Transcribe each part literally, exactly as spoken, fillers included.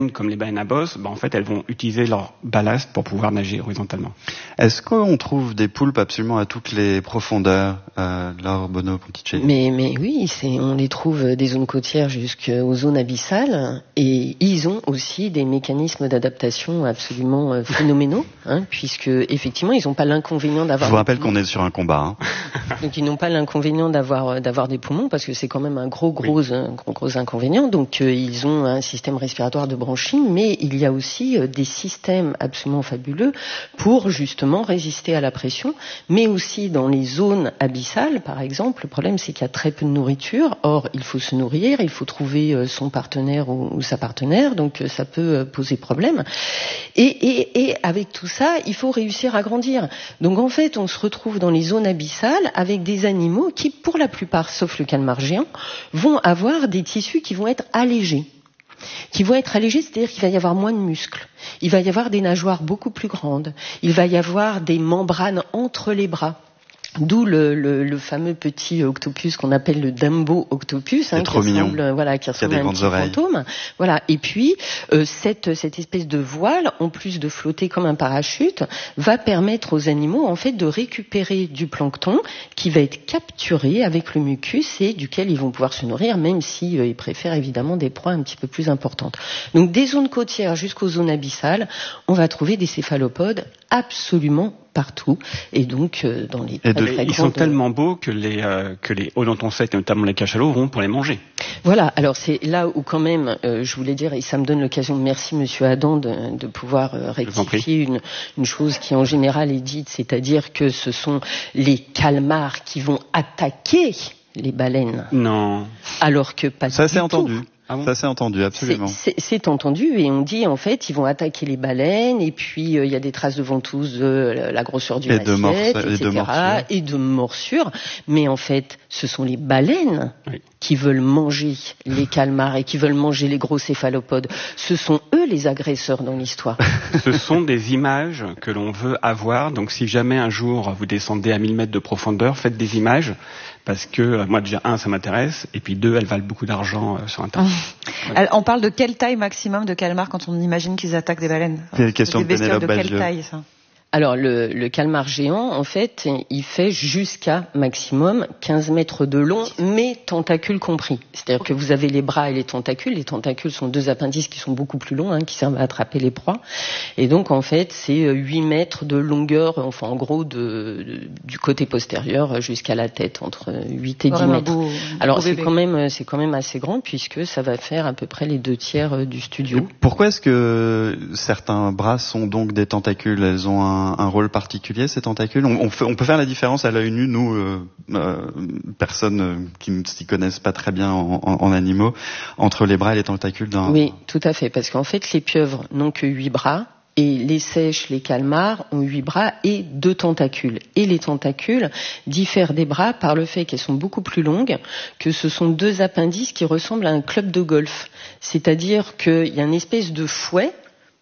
comme les baleines à bosse, bah, en fait, elles vont utiliser leur ballast pour pouvoir nager horizontalement. Est-ce qu'on trouve des poulpes absolument à toutes les profondeurs, euh, Laure Bonneau-Ponticelli ? Mais, mais oui, c'est, on les trouve des zones côtières jusqu'aux zones abyssales, et ils ont aussi des mécanismes d'adaptation absolument euh, phénoménaux, hein, puisque effectivement, ils n'ont pas l'inconvénient d'avoir. Je vous rappelle qu'on est sur un combat. Hein. Donc, ils n'ont pas l'inconvénient d'avoir d'avoir des poumons, parce que c'est quand même un gros gros oui. un gros gros inconvénient. Donc, euh, ils ont un système respiratoire de branching, mais il y a aussi euh, des systèmes absolument fabuleux pour justement résister à la pression, mais aussi dans les zones abyssales, par exemple. Le problème, c'est qu'il y a très peu de nourriture. Or, il faut se nourrir, il faut trouver euh, son partenaire ou, ou sa partenaire, donc euh, ça peut euh, poser problème. Et, et, et avec tout ça, il faut réussir à grandir. Donc, en fait, on se retrouve dans les zones abyssales avec des animaux qui, pour la plupart, sauf le calmar géant, vont avoir des tissus qui vont être allégés. Qui vont être allégés, c'est-à-dire qu'il va y avoir moins de muscles, il va y avoir des nageoires beaucoup plus grandes, il va y avoir des membranes entre les bras. D'où le, le, le fameux petit octopus qu'on appelle le Dumbo octopus, hein, qui ressemble, voilà, qui ressemble à un petit fantôme. Voilà. Et puis euh, cette, cette espèce de voile, en plus de flotter comme un parachute, va permettre aux animaux en fait de récupérer du plancton qui va être capturé avec le mucus et duquel ils vont pouvoir se nourrir, même si euh, ils préfèrent évidemment des proies un petit peu plus importantes. Donc des zones côtières jusqu'aux zones abyssales, on va trouver des céphalopodes absolument partout, et donc euh, dans les et de, très, très ils sont de... tellement beaux que les euh, que les odontocètes et notamment les cachalots vont pour les manger. Voilà, alors c'est là où quand même euh, je voulais dire, et ça me donne l'occasion, merci Monsieur Adam de, de pouvoir euh, rectifier une, une chose qui en général est dite, c'est-à-dire que ce sont les calmars qui vont attaquer les baleines. Non. Alors que pas ça du c'est tout. entendu. Ah bon, ça c'est entendu, absolument. C'est, c'est, c'est entendu, et on dit en fait ils vont attaquer les baleines, et puis il euh, y a des traces de ventouses de la, la grosseur du massif, et cetera, et de morsures. Mais en fait, ce sont les baleines oui. qui veulent manger les calmars et qui veulent manger les gros céphalopodes. Ce sont eux les agresseurs dans l'histoire. Ce sont des images que l'on veut avoir. Donc si jamais un jour vous descendez à mille mètres de profondeur, faites des images. Parce que euh, moi déjà un ça m'intéresse et puis deux elles valent beaucoup d'argent euh, sur internet. Mmh. Ouais. On parle de quelle taille maximum de calmars quand on imagine qu'ils attaquent des baleines? C'est une question des de Pénélope bestioles de quelle Bagieux. taille ça? Alors le, le calmar géant, en fait, il fait jusqu'à maximum quinze mètres de long, mais tentacules compris. C'est-à-dire que vous avez les bras et les tentacules. Les tentacules sont deux appendices qui sont beaucoup plus longs, hein, qui servent à attraper les proies. Et donc en fait, c'est huit mètres de longueur, enfin en gros de, de, du côté postérieur jusqu'à la tête, entre huit et dix mètres. Beau, Alors beau c'est bébé. quand même c'est quand même assez grand puisque ça va faire à peu près les deux tiers du studio. Pourquoi est-ce que certains bras sont donc des tentacules? Elles ont un Un, un rôle particulier, ces tentacules? On, on, fait, on peut faire la différence à l'œil nu, nous, euh, euh, personnes euh, qui ne s'y connaissent pas très bien en, en, en animaux, entre les bras et les tentacules d'un... Oui, tout à fait, parce qu'en fait, les pieuvres n'ont que huit bras, et les seiches, les calmars, ont huit bras et deux tentacules. Et les tentacules diffèrent des bras par le fait qu'elles sont beaucoup plus longues, que ce sont deux appendices qui ressemblent à un club de golf. C'est-à-dire qu'il y a une espèce de fouet,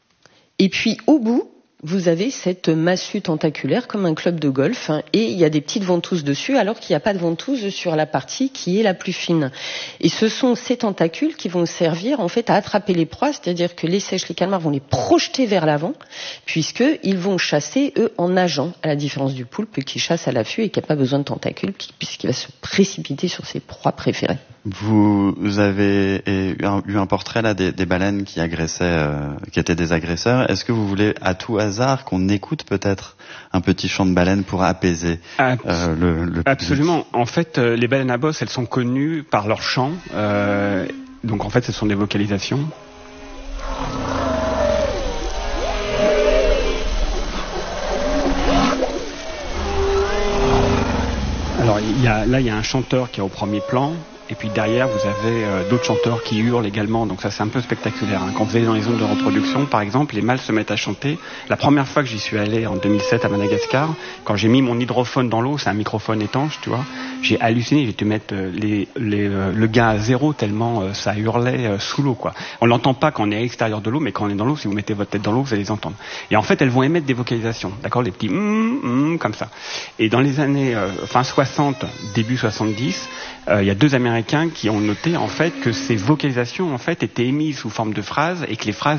et puis au bout, vous avez cette massue tentaculaire comme un club de golf, hein, et il y a des petites ventouses dessus alors qu'il n'y a pas de ventouse sur la partie qui est la plus fine. Et ce sont ces tentacules qui vont servir en fait à attraper les proies, c'est-à-dire que les seiches, les calmars vont les projeter vers l'avant puisqu'ils vont chasser eux en nageant, à la différence du poulpe qui chasse à l'affût et qui n'a pas besoin de tentacules puisqu'il va se précipiter sur ses proies préférées. Vous avez eu un portrait là des, des baleines qui agressaient, euh, qui étaient des agresseurs. Est-ce que vous voulez à tout hasard qu'on écoute peut-être un petit chant de baleine pour apaiser Abs- euh, le, le Absolument. En fait, euh, les baleines à bosse, elles sont connues par leur chant. Euh, donc en fait, ce sont des vocalisations. Alors il y a, là, il y a un chanteur qui est au premier plan. Et puis derrière, vous avez euh, d'autres chanteurs qui hurlent également. Donc ça, c'est un peu spectaculaire. Hein. Quand vous allez dans les zones de reproduction, par exemple, les mâles se mettent à chanter. La première fois que j'y suis allé, en deux mille sept, à Madagascar, quand j'ai mis mon hydrophone dans l'eau, c'est un microphone étanche, tu vois, j'ai halluciné. J'ai dû mettre euh, les, les, euh, le gain à zéro tellement euh, ça hurlait euh, sous l'eau, quoi. On l'entend pas quand on est à l'extérieur de l'eau, mais quand on est dans l'eau, si vous mettez votre tête dans l'eau, vous allez les entendre. Et en fait, elles vont émettre des vocalisations, d'accord, les petits mm, mm, comme ça. Et dans les années euh, fin soixante, début soixante-dix, il euh, y a deux Américains Américains qui ont noté en fait que ces vocalisations en fait étaient émises sous forme de phrases et que les phrases